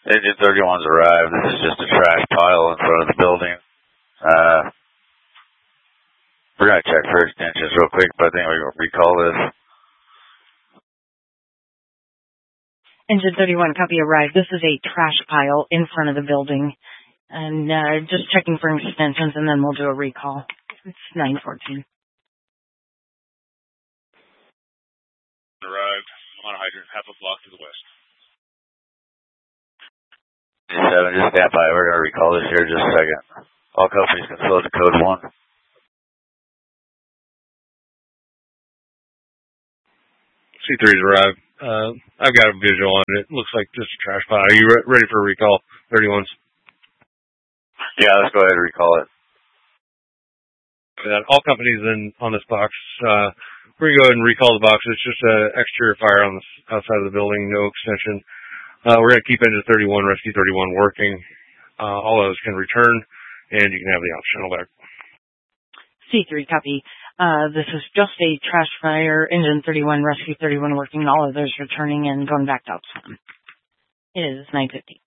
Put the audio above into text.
Engine 31's arrived. This is just a trash pile in front of the building. We're going to check for extensions real quick, but I think we're going to recall this. Engine 31, copy arrived. This is a trash pile in front of the building. And just checking for extensions, and then we'll do a recall. It's 9:14. Arrived on a hydrant, half a block to the west. 7, just stand by. We're going to recall this here in just a second. All companies can flow to code 1. C3's arrived. I've got a visual on it. It looks like just a trash pile. Are you ready for a recall? 31s. Yeah, let's go ahead and recall it. All companies on this box. We're going to go ahead and recall the box. It's just an exterior fire on the outside of the building, no extension. We're going to keep Engine 31, Rescue 31 working. All those can return, and you can have the optional back. C3, copy. This is just a trash fire. Engine 31, Rescue 31 working. All of those returning and going back to outside. It is 9:50.